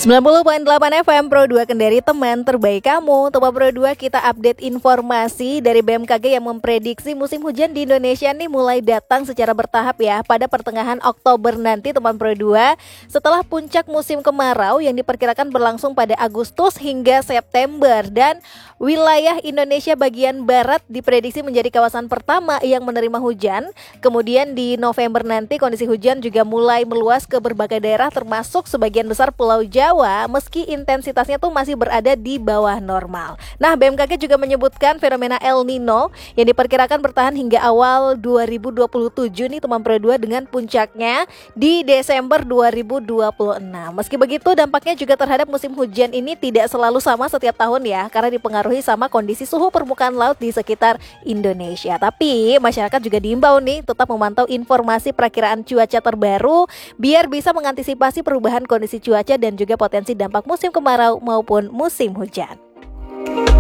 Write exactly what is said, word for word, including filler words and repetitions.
sembilan puluh koma delapan F M Pro dua Kendari, teman terbaik kamu. Teman Pro dua, kita update informasi dari B M K G yang memprediksi musim hujan di Indonesia nih mulai datang secara bertahap ya pada pertengahan Oktober nanti, teman Pro dua. Setelah puncak musim kemarau yang diperkirakan berlangsung pada Agustus hingga September, dan wilayah Indonesia bagian barat diprediksi menjadi kawasan pertama yang menerima hujan. Kemudian di November nanti kondisi hujan juga mulai meluas ke berbagai daerah termasuk sebagian besar Pulau Jawa, meski intensitasnya tuh masih berada di bawah normal. Nah, B M K G juga menyebutkan fenomena El Nino yang diperkirakan bertahan hingga awal dua ribu dua puluh tujuh nih teman Pro dua, dengan puncaknya di Desember dua ribu dua puluh enam. Meski begitu, dampaknya juga terhadap musim hujan ini tidak selalu sama setiap tahun ya, karena dipengaruhi sama kondisi suhu permukaan laut di sekitar Indonesia. Tapi masyarakat juga diimbau nih tetap memantau informasi perakiraan cuaca terbaru biar bisa mengantisipasi perubahan kondisi cuaca dan juga potensi dampak musim kemarau maupun musim hujan.